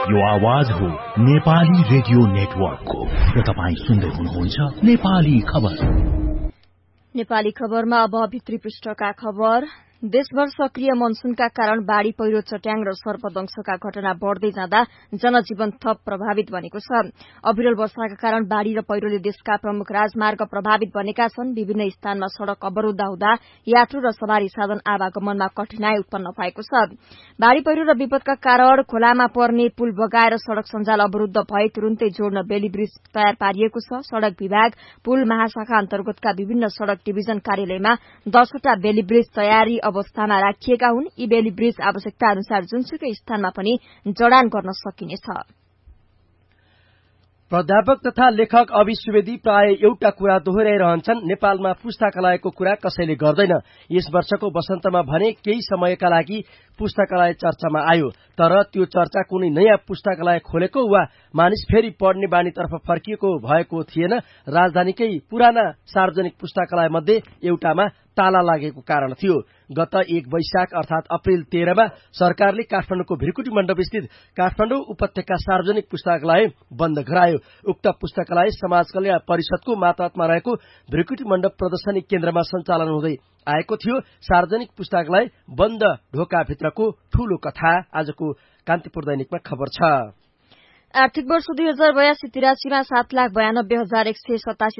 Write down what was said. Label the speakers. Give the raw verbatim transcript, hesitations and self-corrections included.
Speaker 1: यो आवाज हो नेपाली रेडियो नेटवर्कको र तपाईँ सुन्दै हुनुहुन्छ नेपाली खबर।
Speaker 2: नेपाली खबरमा अब भित्री पृष्ठका खबर। देशभर सक्रिय मनसूनका कारण बाढ़ी पहिरो, चट्याङ र सर्पदंशका घटना बढ़दै जाँदा जनजीवन थप प्रभावित बनेको छ। अविरल वर्षाका कारण बाढ़ी र पहिरोले देशका प्रमुख राजमार्ग प्रभावित बनेका छन्। विभिन्न स्थानमा सड़क अवरूद्ध हुँदा यात्रु र सवारी साधन आवागमनमा कठिनाई उत्पन्न भएको छ। बाढ़ी पहिरो र विपदका कारण खोलामा पर्ने पुल बगाएर सड़क सञ्जाल अवरूद्ध भए तुरुन्तै जोड्न बेली ब्रिज तयार पारिएको छ। सड़क विभाग पुल महाशाखा अन्तर्गतका विभिन्न सड़क डिभिजन कार्यालयमा दसवटा बेली ब्रिज तयारी अवस्थामा राखिएका हुन्। यी बेली ब्रिज आवश्यकता अनुसार जुनसुकै स्थानमा पनि जडान गर्न सकिनेछ।
Speaker 3: प्राध्यापक तथा लेखक अभि सुवेदी प्राय एउटा कुरा दोहोर्याइरहन्छन्, नेपालमा पुस्तकालयको कुरा कसैले गर्दैन। यस वर्षको वसन्तमा भने केही समयका लागि पुस्तकालय चर्चामा आयो, तर त्यो चर्चा कुनै नयाँ पुस्तकालय खोलेको वा मानिस फेरि पढ्ने बानीतर्फ फर्किएको भएको थिएन। राजधानीकै पुराना सार्वजनिक पुस्तकालय मध्ये एउटामा ताला लागेको कारण थियो। गत एक वैशाख अर्थात अप्रेल तेह्रमा सरकारले काठमाडौँको भिरकुटी मण्डप स्थित काठमाडौँ उपत्यका सार्वजनिक पुस्तकालय बन्द गरायो। उक्त पुस्तकालय समाज कल्याण परिषदको मातहतमा रहेको भिरकुटी मण्डप प्रदर्शनी केन्द्रमा सञ्चालन हुँदै आएको थियो। सार्वजनिक पुस्तकालय बन्द ढोकाभित्रको ठूलो कथा आजको कान्तिपुर दैनिकमा खबर छ।
Speaker 2: आर्थिक वर्ष दुई हजार बयासी तिरासीमा सात लाख बयानब्बे हजार एक सय सतासी